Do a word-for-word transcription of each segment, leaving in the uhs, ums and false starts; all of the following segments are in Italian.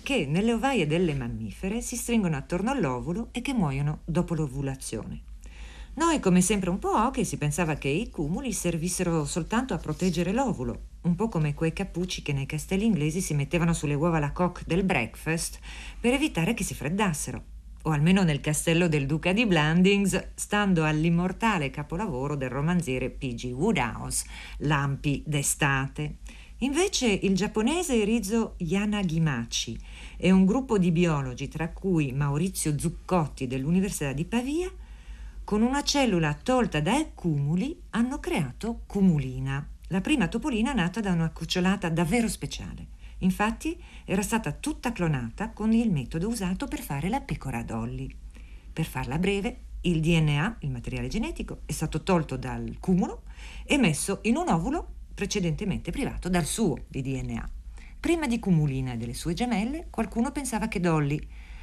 che nelle ovaie delle mammifere si stringono attorno all'ovulo e che muoiono dopo l'ovulazione. Noi, come sempre un po' occhi, si pensava che i cumuli servissero soltanto a proteggere l'ovulo, un po' come quei cappucci che nei castelli inglesi si mettevano sulle uova alla coque del breakfast per evitare che si freddassero, o almeno nel castello del duca di Blandings, stando all'immortale capolavoro del romanziere P G Wodehouse, Lampi d'estate. Invece il giapponese Rizo Yanagimachi e un gruppo di biologi, tra cui Maurizio Zuccotti dell'Università di Pavia, con una cellula tolta dai cumuli hanno creato Cumulina, la prima topolina nata da una cucciolata davvero speciale. Infatti era stata tutta clonata con il metodo usato per fare la pecora Dolly. Per farla breve, il D N A, il materiale genetico, è stato tolto dal cumulo e messo in un ovulo precedentemente privato dal suo di D N A. Prima di Cumulina e delle sue gemelle, qualcuno pensava che Dolly,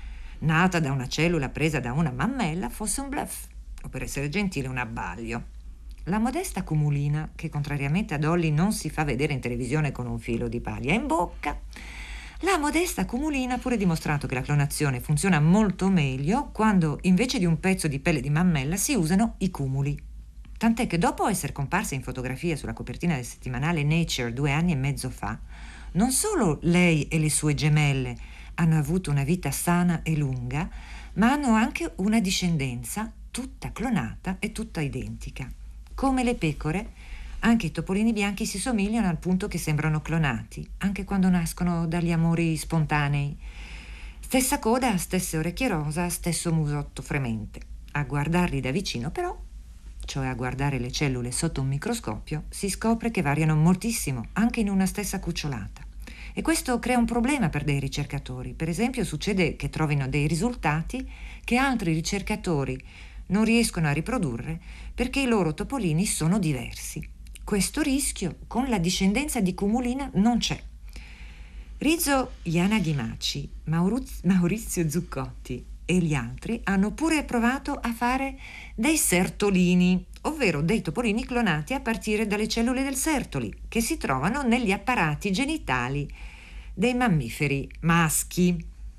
nata da una cellula presa da una mammella, fosse un bluff, o per essere gentile un abbaglio. La modesta Cumulina, che contrariamente a Dolly non si fa vedere in televisione con un filo di paglia in bocca, la modesta Cumulina ha pure dimostrato che la clonazione funziona molto meglio quando invece di un pezzo di pelle di mammella si usano i cumuli. Tant'è che dopo essere comparsa in fotografia sulla copertina del settimanale Nature due anni e mezzo fa, non solo lei e le sue gemelle hanno avuto una vita sana e lunga, ma hanno anche una discendenza tutta clonata e tutta identica. Come le pecore, anche i topolini bianchi si somigliano al punto che sembrano clonati, anche quando nascono dagli amori spontanei. Stessa coda, stesse orecchie rosa, stesso musotto fremente. A guardarli da vicino, però, cioè a guardare le cellule sotto un microscopio, si scopre che variano moltissimo, anche in una stessa cucciolata. E questo crea un problema per dei ricercatori. Per esempio, succede che trovino dei risultati che altri ricercatori non riescono a riprodurre perché i loro topolini sono diversi. Questo rischio con la discendenza di Cumulina non c'è. Rizo Yanagimachi, Mauruz- Maurizio Zuccotti e gli altri hanno pure provato a fare dei sertolini, ovvero dei topolini clonati a partire dalle cellule del sertoli, che si trovano negli apparati genitali dei mammiferi maschi.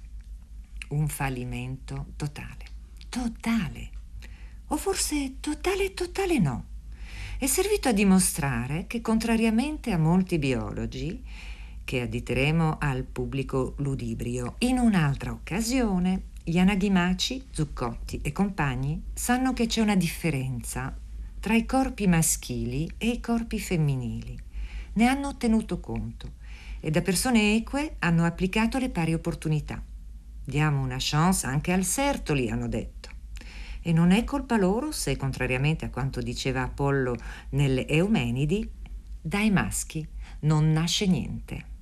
Un fallimento totale. Totale. O forse totale totale no. È servito a dimostrare che, contrariamente a molti biologi, che additeremo al pubblico ludibrio in un'altra occasione, Yanagimachi, Zuccotti e compagni sanno che c'è una differenza tra i corpi maschili e i corpi femminili. Ne hanno tenuto conto e da persone eque hanno applicato le pari opportunità. Diamo una chance anche al sertoli, hanno detto. E non è colpa loro se, contrariamente a quanto diceva Apollo nelle Eumenidi, dai maschi non nasce niente.